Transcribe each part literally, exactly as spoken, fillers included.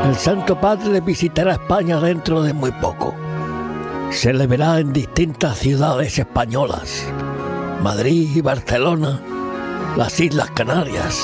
El Santo Padre visitará España dentro de muy poco. Se le verá en distintas ciudades españolas, Madrid y Barcelona, las Islas Canarias.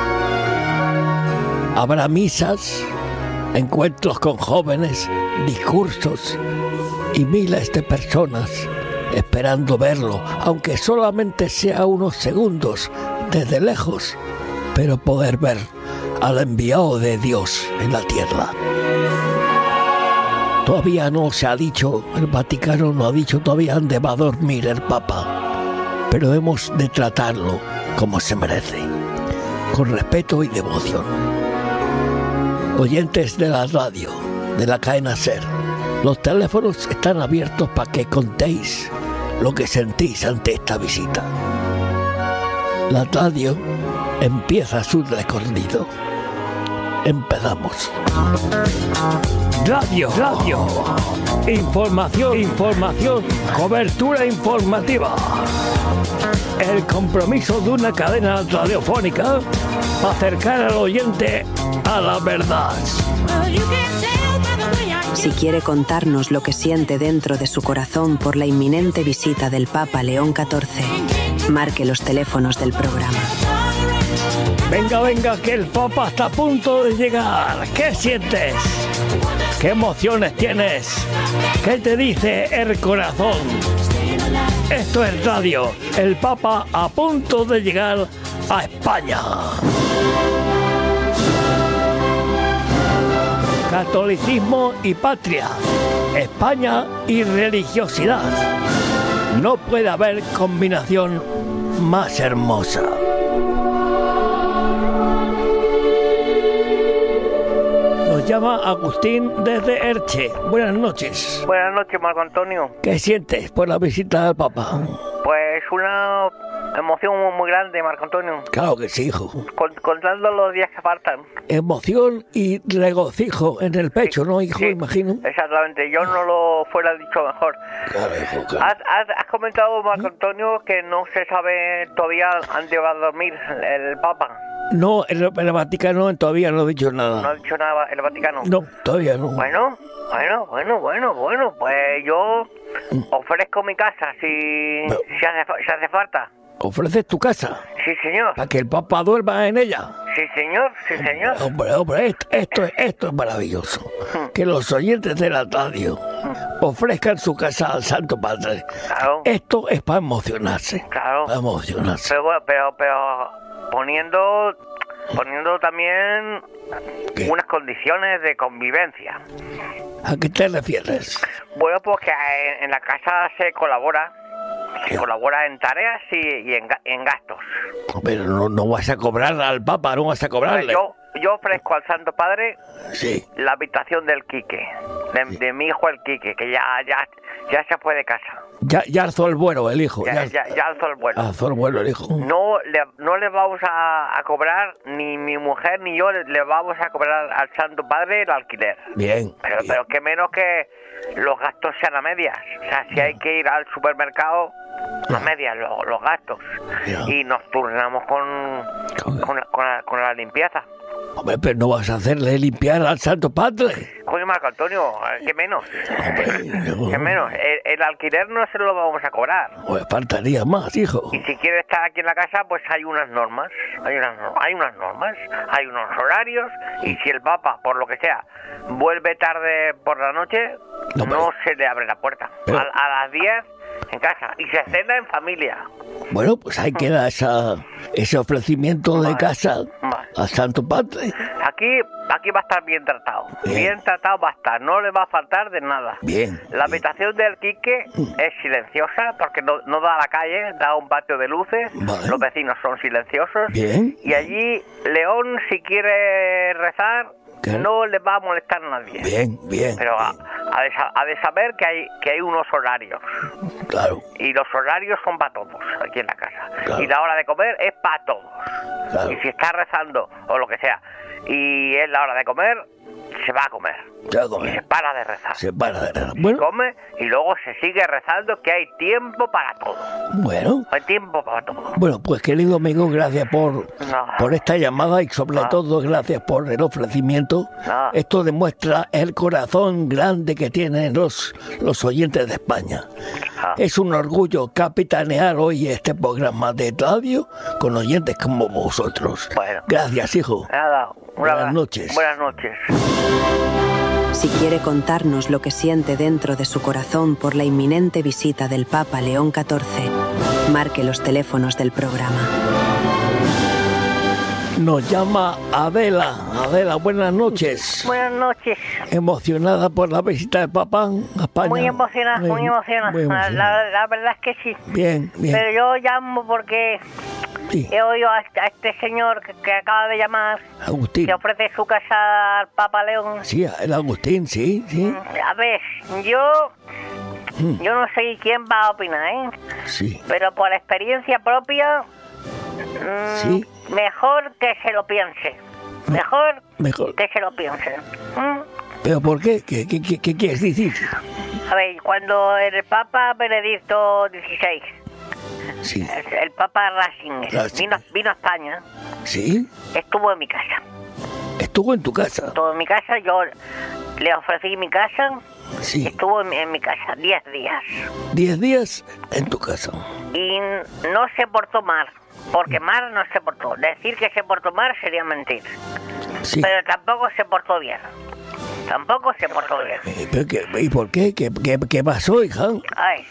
Habrá misas, encuentros con jóvenes, discursos y miles de personas esperando verlo, aunque solamente sea unos segundos desde lejos, pero poder ver al enviado de Dios en la tierra. Todavía no se ha dicho, el Vaticano no ha dicho todavía dónde va a dormir el Papa, pero hemos de tratarlo como se merece, con respeto y devoción. Oyentes de la radio, de la cadena SER, los teléfonos están abiertos para que contéis lo que sentís ante esta visita. La radio empieza su recorrido. Empezamos. Radio, radio. Información, información. Cobertura informativa. El compromiso de una cadena radiofónica para acercar al oyente a la verdad. Si quiere contarnos lo que siente dentro de su corazón por la inminente visita del Papa León catorce, marque los teléfonos del programa. Venga, venga, que el Papa está a punto de llegar. ¿Qué sientes? ¿Qué emociones tienes? ¿Qué te dice el corazón? Esto es radio. El Papa a punto de llegar a España. Catolicismo y patria. España y religiosidad. No puede haber combinación más hermosa. Nos llama Agustín desde Elche. Buenas noches. Buenas noches, Marco Antonio. ¿Qué sientes por la visita del Papa? Pues una emoción muy grande, Marco Antonio. Claro que sí, hijo. Con, contando los días que faltan. Emoción y regocijo en el pecho, sí, ¿no, hijo? Sí, imagino. Exactamente, yo no lo fuera dicho mejor. Claro, hijo, claro. Has, has, has comentado, Marco Antonio, que no se sabe todavía dónde va a dormir el Papa. No, el, el Vaticano todavía no ha dicho nada. No ha dicho nada el Vaticano. No, todavía no. Bueno, bueno, bueno, bueno, bueno, pues yo ofrezco mi casa si, Pero, si, hace, si hace falta. ¿Ofreces tu casa? Sí, señor. ¿Para que el Papa duerma en ella? Sí, señor, sí, señor. Hombre, hombre, esto, esto, es, esto es maravilloso. Que los oyentes de la radio ofrezcan su casa al Santo Padre. Claro. Esto es para emocionarse. Claro. Para emocionarse. Pero, pero, pero poniendo, poniendo también ¿Qué? Unas condiciones de convivencia. ¿A qué te refieres? Bueno, pues que en la casa se colabora. Se colabora en tareas y, y en, en gastos. Pero no, no vas a cobrar al Papa, no vas a cobrarle. Yo, yo ofrezco al Santo Padre sí. la habitación del Quique, de, sí. de mi hijo el Quique, que ya, ya, ya se fue de casa. Ya, ya alzó el vuelo el hijo. Ya, ya, ya, ya alzó el vuelo. Alzó el vuelo el hijo. No le, no le vamos a, a cobrar, ni mi mujer ni yo le, le vamos a cobrar al Santo Padre el alquiler. Bien. Pero, bien. pero que menos que los gastos sean a medias. O sea, si hay que ir al supermercado, a medias los, los gastos. Ya. Y nos turnamos con, con, con, la, con, la, con la limpieza. Hombre, pero no vas a hacerle limpiar al Santo Padre. Coño, Marco Antonio, ¿qué menos? Hombre, no. ¿Qué menos? El, el alquiler no se lo vamos a cobrar. Pues faltaría más, hijo. Y si quiere estar aquí en la casa, pues hay unas normas. Hay unas, hay unas normas, hay unos horarios. Y si el Papa, por lo que sea, vuelve tarde por la noche, no, no se le abre la puerta. Pero... A, a las diez... en casa, y se cena en familia. Bueno, pues ahí queda esa, ese ofrecimiento vale, de casa vale. al Santo Padre. Aquí, aquí va a estar bien tratado. Bien. bien tratado va a estar, no le va a faltar de nada. Bien. La bien. habitación del Quique mm. es silenciosa porque no, no da a la calle, da a un patio de luces. Vale. Los vecinos son silenciosos. Bien. Y allí, León, si quiere rezar, ¿qué? No le va a molestar a nadie. Bien, bien. Pero bien. Ha, ha, de, ha de saber que hay que hay unos horarios. Claro. Y los horarios son para todos aquí en la casa. Claro. Y la hora de comer es para todos. Claro. Y si está rezando o lo que sea y es la hora de comer, se va a comer. Se va a comer. Y se para de rezar. Se para de rezar. Bueno. Se come y luego se sigue rezando, que hay tiempo para todo. Bueno. Hay tiempo para todo. Bueno, pues querido amigo, gracias por, no. por esta llamada y sobre no. todo gracias por el ofrecimiento. No. Esto demuestra el corazón grande que tienen los, los oyentes de España. No. Es un orgullo capitanear hoy este programa de radio con oyentes como vosotros. Bueno. Gracias, hijo. Nada. Buenas, Buenas noches. Buenas noches. Si quiere contarnos lo que siente dentro de su corazón por la inminente visita del Papa León catorce, marque los teléfonos del programa. Nos llama Adela. Adela, buenas noches. Buenas noches. ¿Emocionada por la visita del Papa a España? Muy emocionada, muy, muy emocionada. Muy emocionada. La, la verdad es que sí. Bien, bien. Pero yo llamo porque sí. he oído a, a este señor que, que acaba de llamar, Agustín, que ofrece su casa al Papa León. Sí, el Agustín, sí, sí. A ver, yo... Mm. Yo no sé quién va a opinar, ¿eh? Sí. Pero por experiencia propia... Mmm, sí. Mejor que se lo piense. Mejor, mejor. que se lo piense. ¿Mm? ¿Pero por qué? ¿Qué, qué, qué, qué quieres decir? A ver, cuando el Papa Benedicto dieciséis, sí. el, el Papa Ratzinger, vino, vino a España, sí. estuvo en mi casa. ¿Estuvo en tu casa? Estuvo en mi casa, yo le ofrecí mi casa, sí. estuvo en, en mi casa diez días. ¿Diez días en tu casa? Y no se portó mal. Porque mal no se portó. Decir que se portó mal sería mentir. Sí. Pero tampoco se portó bien. Tampoco se portó bien. ¿Y, pero qué, ¿y por qué? ¿Qué, qué, qué pasó, hija? Ay,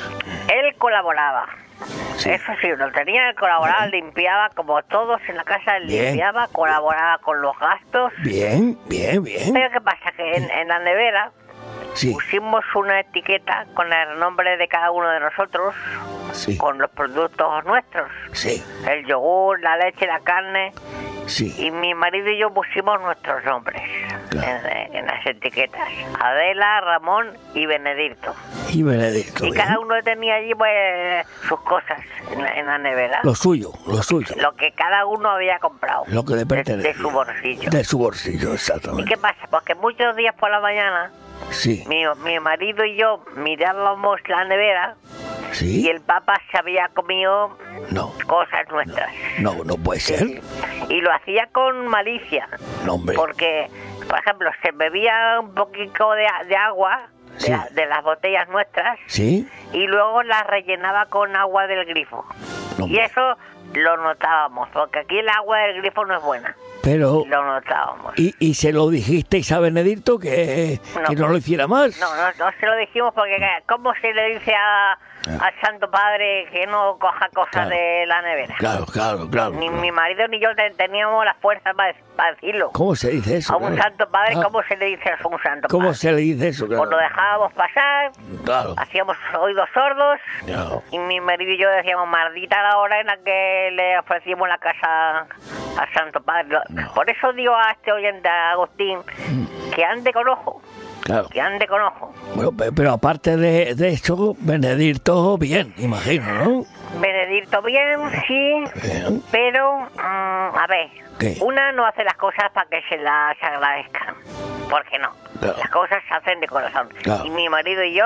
él colaboraba. Sí. Eso sí, lo tenía, él colaboraba, bien. Limpiaba como todos en la casa, él bien. limpiaba, colaboraba con los gastos. Bien, bien, bien. Pero ¿qué pasa? Que en, en la nevera sí. pusimos una etiqueta con el nombre de cada uno de nosotros, sí. con los productos nuestros. Sí. El yogur, la leche, la carne. Sí. Y mi marido y yo pusimos nuestros nombres, claro, en, en las etiquetas. Adela, Ramón y Benedicto. Y Benedicto. Y bien. cada uno tenía allí pues sus cosas en la, en la nevera. Lo suyo, lo suyo. Lo que cada uno había comprado. Lo que le pertenece. De, de su bolsillo. De su bolsillo, exactamente. ¿Y qué pasa? Porque muchos días por la mañana, sí. mi, mi marido y yo mirábamos la nevera. ¿Sí? Y el Papa se había comido no. cosas nuestras. No, no puede ser. Sí. Y lo hacía con malicia. No, hombre. Porque, por ejemplo, se bebía un poquito de, de agua de, sí. la, de las botellas nuestras. Sí. Y luego las rellenaba con agua del grifo. No, y eso lo notábamos, porque aquí el agua del grifo no es buena. Pero... Lo notábamos. ¿Y, y se lo dijisteis a Benedicto que no, que no lo hiciera más? No, no, no se lo dijimos porque ¿cómo se le dice a, al Santo Padre que no coja cosas claro. de la nevera? Claro, claro, claro. Ni claro. mi marido ni yo teníamos la fuerza para, para decirlo. ¿Cómo se dice eso? A un claro. Santo Padre, ah. ¿cómo se le dice a un Santo ¿Cómo Padre? se le dice eso? Claro. Pues lo dejábamos pasar, claro. hacíamos oídos sordos, claro. y mi marido y yo decíamos, maldita la hora en la que le ofrecimos la casa al Santo Padre. No. Por eso digo a este oyente, a Agustín, mm. que ande con ojo. Claro. Que ande con ojo. Bueno, pero aparte de, de eso, Benedicto bien, imagino, ¿no? Benedicto bien, sí, bien. Pero, um, a ver, ¿qué? Una no hace las cosas para que se las agradezcan, porque no, claro. Las cosas se hacen de corazón. Claro. Y mi marido y yo,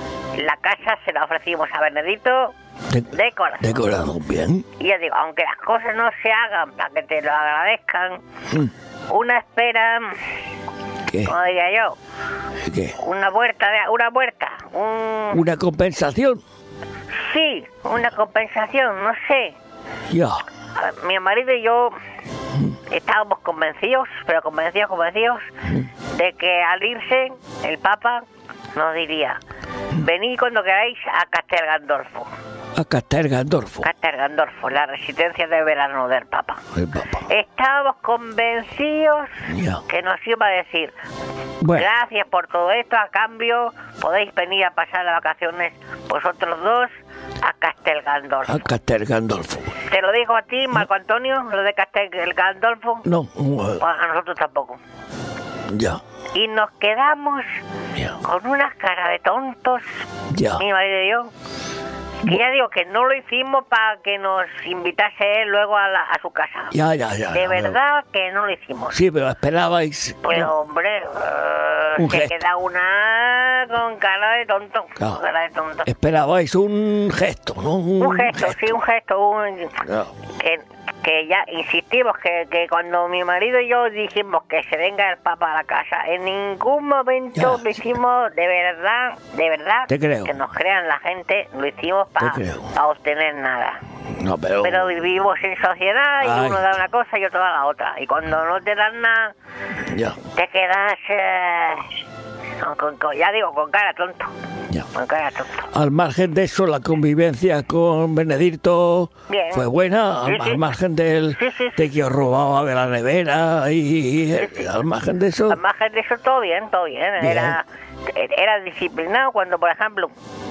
la casa se la ofrecimos a Benedicto de, de corazón. De corazón, bien. Y yo digo, aunque las cosas no se hagan para que te lo agradezcan, mm. una espera... ¿Qué? Como diría yo, ¿qué? Una vuelta, de, una vuelta, un... ¿Una compensación? Sí, una compensación, no sé. Ya. Mi marido y yo mm. estábamos convencidos, pero convencidos, convencidos, mm. de que al irse el Papa nos diría, mm. venid cuando queráis a Castel Gandolfo. A Castel Gandolfo. Castel Gandolfo, la residencia de verano del Papa. El Papa. Estábamos convencidos ya. que nos iba a decir, bueno. gracias por todo esto, a cambio podéis venir a pasar las vacaciones vosotros dos a Castel Gandolfo. A Castel Gandolfo. ¿Te lo digo a ti, Marco Antonio, lo de Castel Gandolfo? No. Uh, pues a nosotros tampoco. Ya. Y nos quedamos ya. con unas caras de tontos, ya. mi marido y yo, Que ya digo que no lo hicimos para que nos invitase él luego a, la, a su casa. Ya, ya, ya. De ya, verdad que no lo hicimos. Sí, pero esperabais... Pues no, hombre, uh, Un se gesto. queda una con cara de tonto. Claro. Con cara de tonto. Esperabais un gesto, ¿no? Un, Un gesto, sí, un gesto. Un, Claro. que, que ya insistimos que, que cuando mi marido y yo dijimos que se venga el Papa a la casa, en ningún momento Ya. lo hicimos de verdad, de verdad. Te creo. Que nos crean la gente, lo hicimos para creo. obtener nada. No, pero... Pero vivimos en sociedad y Ay. uno da una cosa y otro da la otra. Y cuando no te dan nada, Ya, te quedas, eh, con, con- con- ya digo, con cara tonto. ya. Con cara tonto. Al margen de eso, la convivencia con Benedicto Bien. fue buena, Sí, al, sí. al margen del, Sí, sí, sí. de que os robaba de la nevera y, y al margen de eso... Al margen de eso, todo bien, todo bien. Bien. Era, era disciplinado cuando, por ejemplo,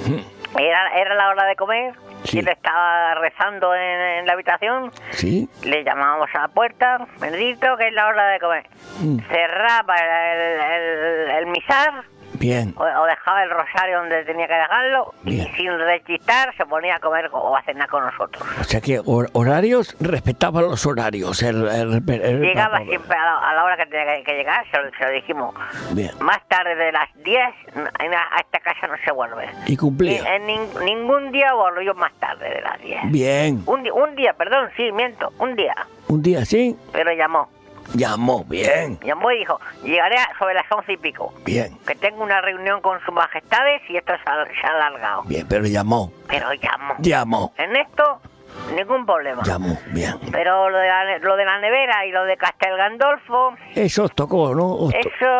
era, era la hora de comer Sí. y él estaba rezando en, en la habitación. Sí, Le llamábamos a la puerta, Benedicto, que es la hora de comer. Mm. Cerraba el, el, el misal bien. o, o dejaba el rosario donde tenía que dejarlo Bien. y sin rechistar se ponía a comer o a cenar con nosotros. O sea que hor- horarios, respetaba los horarios. El, el- el- el Llegaba Papa. siempre a la, a la hora que tenía que, que llegar, se lo, se lo dijimos. Bien. Más tarde de las diez, en a, a esta casa no se vuelve. Y cumplía. Ni- en nin- ningún día volvió más tarde de las diez. Bien. Un, di- un día, perdón, sí, miento, un día. Un día sí, Pero llamó. llamó. Bien. Llamó y dijo, llegaré a- sobre las once y pico. Bien. Que tengo una reunión con sus majestades y esto se ha, se ha alargado. Bien, pero llamó. Pero llamó. Llamó. En esto, ningún problema. Llamó. Bien. Pero lo de, la, lo de la nevera y lo de Castel Gandolfo, Eso os tocó, ¿no? Os, to-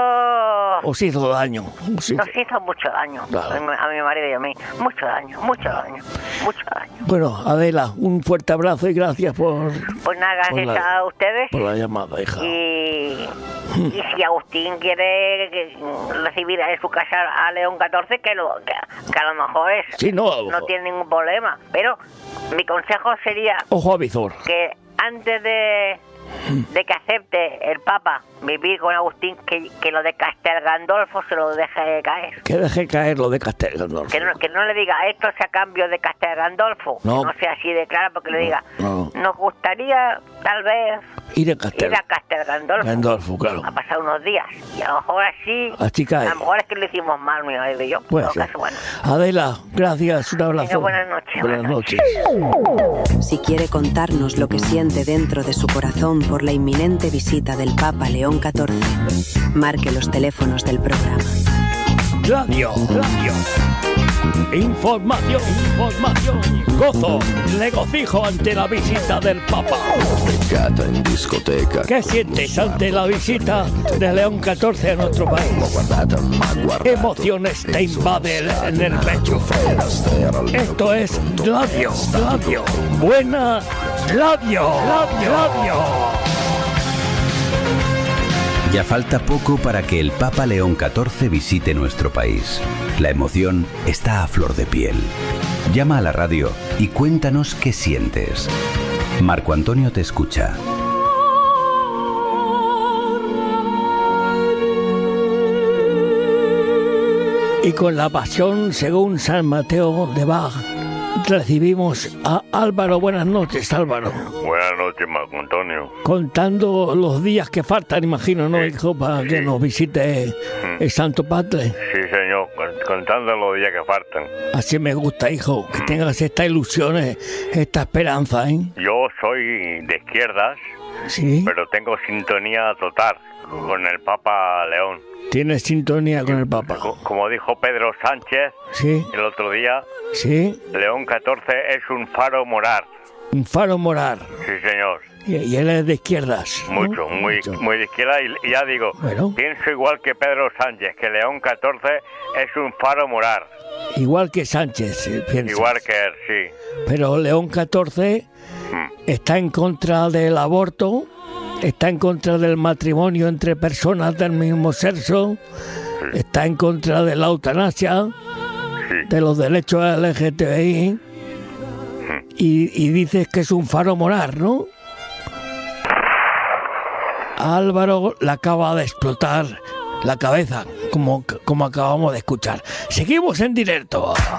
eso os hizo daño. Os hizo- nos hizo mucho daño. Claro. A mi- a mi marido y a mí. Mucho daño, mucho daño, mucho daño. Bueno, Adela, un fuerte abrazo y gracias por, Pues nada, gracias Por la- a ustedes. por la llamada, hija. Y, y si Agustín quiere que- recibir en su casa a León catorce, que, lo, que, que a lo mejor es, Sí, no, a lo no mejor. tiene ningún problema. Pero mi consejo sería Ojo a visor. que antes de, de que acepte el Papa vivir con Agustín, que, que lo de Castel Gandolfo se lo deje caer. Que deje caer lo de Castel Gandolfo. Que no, que no le diga esto sea a cambio de Castel Gandolfo. No. Que no sea así de claro, porque le diga, no. nos gustaría tal vez Ir a Castel ir a Castel Gandolfo. Gandolfo, claro. A pasar unos días. Y a lo mejor así. Así cae. A lo mejor es que lo hicimos mal, mi marido y yo. Puede En todo ser. caso, bueno. Adela, gracias, un abrazo. Venga, buenas noches, Buenas buenas noches. Si quiere contarnos lo que siente dentro de su corazón por la inminente visita del Papa León catorce, marque los teléfonos del programa. Radio, radio. Información, información. Gozo, regocijo ante la visita del Papa. Beccata in discoteca. ¿Qué sientes ante la visita de León catorce a nuestro L'ho país? guardata, m'ha guardato. ¿Qué emociones te invade en el pecho? Era stera al mio Esto es radio, radio. Buena radio, radio, radio. Ya falta poco para que el Papa León catorce visite nuestro país. La emoción está a flor de piel. Llama a la radio y cuéntanos qué sientes. Marco Antonio te escucha. Y con la pasión según San Mateo de Bach recibimos a Álvaro. Buenas noches, Álvaro. Buenas noches, Marco Antonio. Contando los días que faltan, imagino, ¿no, hijo? Para que nos visite el Santo Padre. Sí, señor, con- contando los días que faltan. Así me gusta, hijo, que tengas esta ilusión, eh, esta esperanza, ¿eh? Yo soy de izquierdas, Sí, pero tengo sintonía total con el Papa León. tienes sintonía con el Papa. Co- Como dijo Pedro Sánchez Sí, el otro día, sí, León catorce es un faro moral. un faro morar. Sí, señor. Y, y él es de izquierdas, ¿no? Mucho, muy, Mucho. muy de izquierda. Y, y ya digo, Bueno. pienso igual que Pedro Sánchez, que León catorce es un faro moral. Igual que Sánchez, eh, piensas. Igual que él, sí. Pero León catorce está en contra del aborto, está en contra del matrimonio entre personas del mismo sexo, está en contra de la eutanasia, Sí. de los derechos L G T B I, y, y dices que es un faro moral, ¿no? A Álvaro le acaba de explotar la cabeza, como, como acabamos de escuchar. Seguimos en directo.